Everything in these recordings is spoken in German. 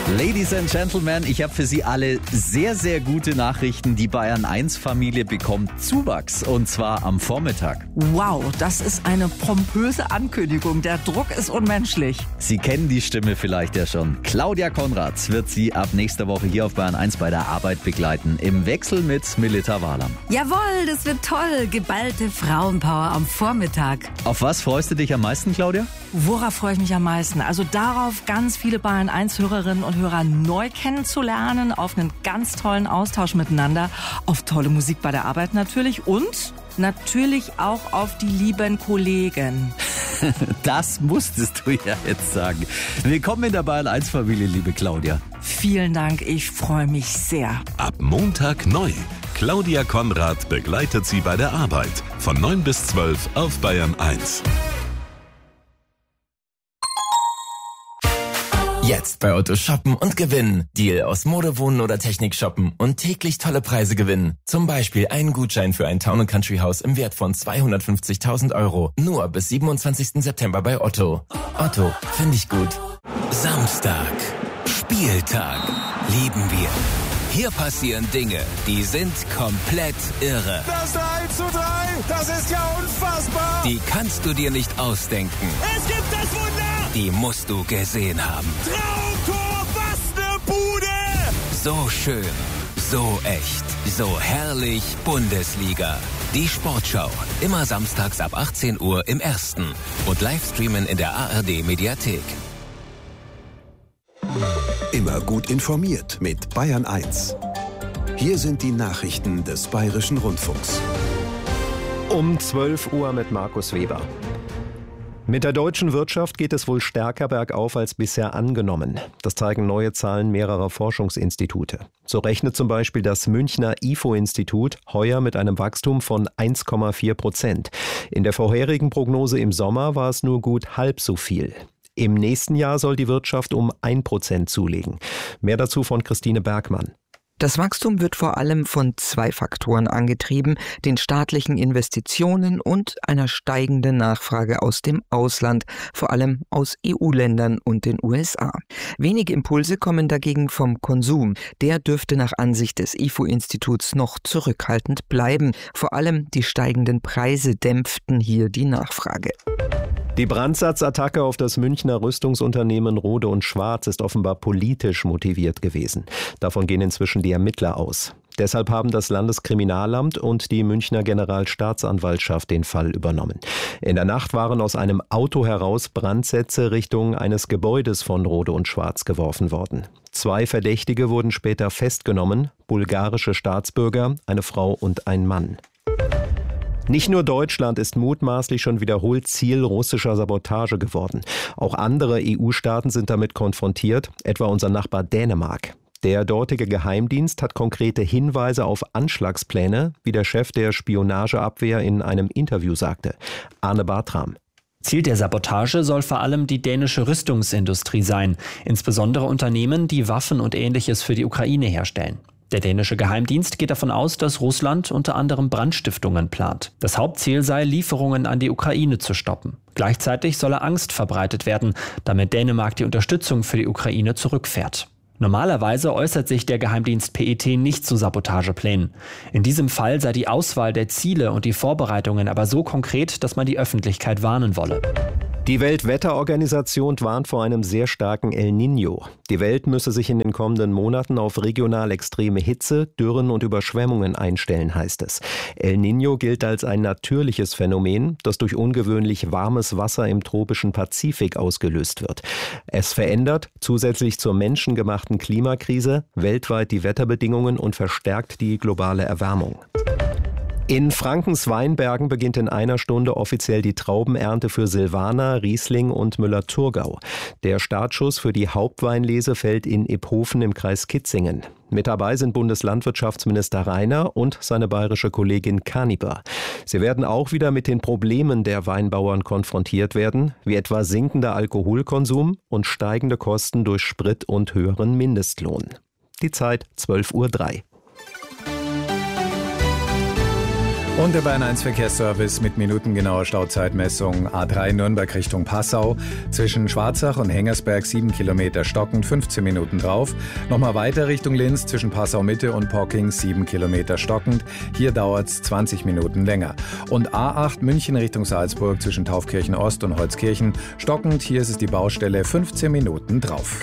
Ladies and Gentlemen, ich habe für Sie alle sehr, sehr gute Nachrichten. Die Bayern-1-Familie bekommt Zuwachs und zwar am Vormittag. Wow, das ist eine pompöse Ankündigung. Der Druck ist unmenschlich. Sie kennen die Stimme vielleicht ja schon. Claudia Konrad wird Sie ab nächster Woche hier auf Bayern-1 bei der Arbeit begleiten. Im Wechsel mit Melita Wahlam. Jawohl, das wird toll. Geballte Frauenpower am Vormittag. Auf was freust du dich am meisten, Claudia? Worauf freue ich mich am meisten? Also darauf, ganz viele Bayern-1-Hörerinnen und Hörer neu kennenzulernen, auf einen ganz tollen Austausch miteinander, auf tolle Musik bei der Arbeit natürlich und natürlich auch auf die lieben Kollegen. Das musstest du ja jetzt sagen. Willkommen in der Bayern-1-Familie, liebe Claudia. Vielen Dank, ich freue mich sehr. Ab Montag neu. Claudia Konrad begleitet Sie bei der Arbeit. Von 9 bis 12 auf Bayern 1. Jetzt bei Otto shoppen und gewinnen. Deal aus Mode, Wohnen oder Technik shoppen und täglich tolle Preise gewinnen. Zum Beispiel einen Gutschein für ein Town & Country Haus im Wert von 250.000 €. Nur bis 27. September bei Otto. Otto, finde ich gut. Samstag. Spieltag. Lieben wir. Hier passieren Dinge, die sind komplett irre. Das 3:3, das ist ja unfassbar. Die kannst du dir nicht ausdenken. Es gibt das Wunder. Die musst du gesehen haben. Traumtor, was ne Bude. So schön, so echt, so herrlich Bundesliga. Die Sportschau, immer samstags ab 18 Uhr im Ersten und Livestreamen in der ARD Mediathek. Immer gut informiert mit Bayern 1. Hier sind die Nachrichten des Bayerischen Rundfunks. Um 12 Uhr mit Markus Weber. Mit der deutschen Wirtschaft geht es wohl stärker bergauf als bisher angenommen. Das zeigen neue Zahlen mehrerer Forschungsinstitute. So rechnet zum Beispiel das Münchner IFO-Institut heuer mit einem Wachstum von 1,4%. In der vorherigen Prognose im Sommer war es nur gut halb so viel. Im nächsten Jahr soll die Wirtschaft um 1% zulegen. Mehr dazu von Christine Bergmann. Das Wachstum wird vor allem von 2 Faktoren angetrieben, den staatlichen Investitionen und einer steigenden Nachfrage aus dem Ausland, vor allem aus EU-Ländern und den USA. Wenige Impulse kommen dagegen vom Konsum. Der dürfte nach Ansicht des IFO-Instituts noch zurückhaltend bleiben. Vor allem die steigenden Preise dämpften hier die Nachfrage. Die Brandsatzattacke auf das Münchner Rüstungsunternehmen Rohde & Schwarz ist offenbar politisch motiviert gewesen. Davon gehen inzwischen die Ermittler aus. Deshalb haben das Landeskriminalamt und die Münchner Generalstaatsanwaltschaft den Fall übernommen. In der Nacht waren aus einem Auto heraus Brandsätze Richtung eines Gebäudes von Rohde & Schwarz geworfen worden. 2 Verdächtige wurden später festgenommen, bulgarische Staatsbürger, eine Frau und ein Mann. Nicht nur Deutschland ist mutmaßlich schon wiederholt Ziel russischer Sabotage geworden. Auch andere EU-Staaten sind damit konfrontiert, etwa unser Nachbar Dänemark. Der dortige Geheimdienst hat konkrete Hinweise auf Anschlagspläne, wie der Chef der Spionageabwehr in einem Interview sagte. Arne Bartram. Ziel der Sabotage soll vor allem die dänische Rüstungsindustrie sein, insbesondere Unternehmen, die Waffen und Ähnliches für die Ukraine herstellen. Der dänische Geheimdienst geht davon aus, dass Russland unter anderem Brandstiftungen plant. Das Hauptziel sei, Lieferungen an die Ukraine zu stoppen. Gleichzeitig solle Angst verbreitet werden, damit Dänemark die Unterstützung für die Ukraine zurückfährt. Normalerweise äußert sich der Geheimdienst PET nicht zu Sabotageplänen. In diesem Fall sei die Auswahl der Ziele und die Vorbereitungen aber so konkret, dass man die Öffentlichkeit warnen wolle. Die Weltwetterorganisation warnt vor einem sehr starken El Niño. Die Welt müsse sich in den kommenden Monaten auf regional extreme Hitze, Dürren und Überschwemmungen einstellen, heißt es. El Niño gilt als ein natürliches Phänomen, das durch ungewöhnlich warmes Wasser im tropischen Pazifik ausgelöst wird. Es verändert zusätzlich zur menschengemachten Klimakrise weltweit die Wetterbedingungen und verstärkt die globale Erwärmung. In Frankens Weinbergen beginnt in einer Stunde offiziell die Traubenernte für Silvaner, Riesling und Müller-Thurgau. Der Startschuss für die Hauptweinlese fällt in Iphofen im Kreis Kitzingen. Mit dabei sind Bundeslandwirtschaftsminister Rainer und seine bayerische Kollegin Kaniber. Sie werden auch wieder mit den Problemen der Weinbauern konfrontiert werden, wie etwa sinkender Alkoholkonsum und steigende Kosten durch Sprit und höheren Mindestlohn. Die Zeit 12:03 Uhr. Und der Bayern 1 Verkehrsservice mit minutengenauer Stauzeitmessung. A3 Nürnberg Richtung Passau. Zwischen Schwarzach und Hengersberg 7 Kilometer stockend, 15 Minuten drauf. Nochmal weiter Richtung Linz zwischen Passau Mitte und Pocking 7 Kilometer stockend. Hier dauert es 20 Minuten länger. Und A8 München Richtung Salzburg zwischen Taufkirchen Ost und Holzkirchen stockend. Hier ist es die Baustelle, 15 Minuten drauf.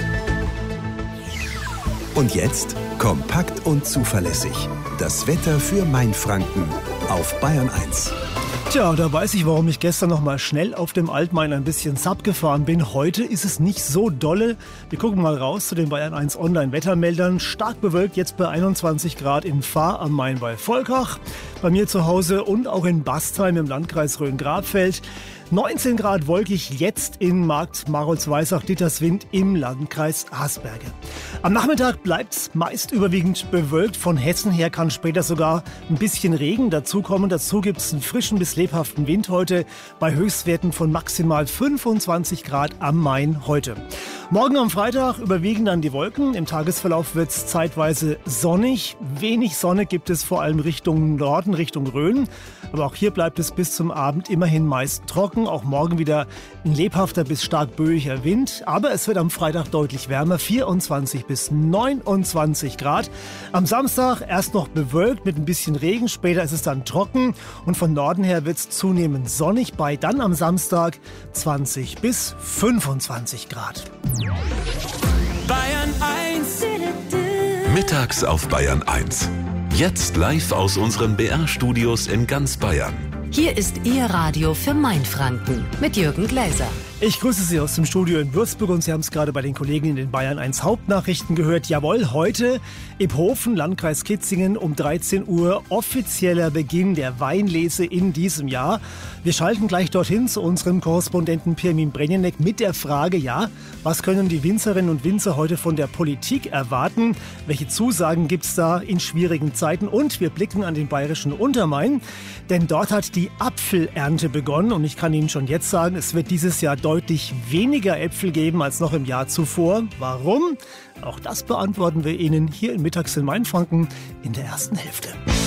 Und jetzt kompakt und zuverlässig. Das Wetter für Mainfranken auf Bayern 1. Tja, da weiß ich, warum ich gestern noch mal schnell auf dem Altmain ein bisschen Sub gefahren bin. Heute ist es nicht so dolle. Wir gucken mal raus zu den Bayern 1 Online-Wettermeldern. Stark bewölkt jetzt bei 21 Grad in Fahr am Main bei Volkach, bei mir zu Hause und auch in Bastheim im Landkreis Rhön-Grabfeld. 19 Grad wolkig jetzt in Markt Marolz-Weissach-Ditterswind im Landkreis Hasberge. Am Nachmittag bleibt es meist überwiegend bewölkt. Von Hessen her kann später sogar ein bisschen Regen dazukommen. Dazu gibt es einen frischen bis lebhaften Wind heute bei Höchstwerten von maximal 25 Grad am Main heute. Morgen am Freitag überwiegen dann die Wolken. Im Tagesverlauf wird es zeitweise sonnig. Wenig Sonne gibt es vor allem Richtung Norden, Richtung Rhön. Aber auch hier bleibt es bis zum Abend immerhin meist trocken. Auch morgen wieder ein lebhafter bis stark böiger Wind. Aber es wird am Freitag deutlich wärmer, 24 bis 29 Grad. Am Samstag erst noch bewölkt mit ein bisschen Regen. Später ist es dann trocken. Und von Norden her wird es zunehmend sonnig bei dann am Samstag 20 bis 25 Grad. Bayern 1. Mittags auf Bayern 1. Jetzt live aus unseren BR-Studios in ganz Bayern. Hier ist Ihr Radio für Mainfranken mit Jürgen Gläser. Ich grüße Sie aus dem Studio in Würzburg und Sie haben es gerade bei den Kollegen in den Bayern 1 Hauptnachrichten gehört. Jawohl, heute Iphofen, Landkreis Kitzingen um 13 Uhr offizieller Beginn der Weinlese in diesem Jahr. Wir schalten gleich dorthin zu unserem Korrespondenten Pirmin Brenjenek mit der Frage, ja, was können die Winzerinnen und Winzer heute von der Politik erwarten? Welche Zusagen gibt es da in schwierigen Zeiten? Und wir blicken an den bayerischen Untermain, denn dort hat die Apfelernte begonnen und ich kann Ihnen schon jetzt sagen, es wird dieses Jahr deutlich weniger Äpfel geben als noch im Jahr zuvor. Warum? Auch das beantworten wir Ihnen hier in Mittags in Mainfranken in der ersten Hälfte.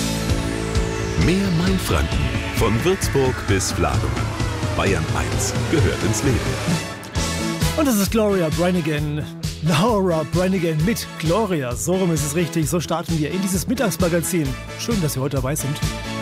Mehr Mainfranken von Würzburg bis Vladimir. Bayern 1 gehört ins Leben. Und das ist Gloria Brannigan. Laura Brannigan mit Gloria. So rum ist es richtig. So starten wir in dieses Mittagsmagazin. Schön, dass Sie heute dabei sind.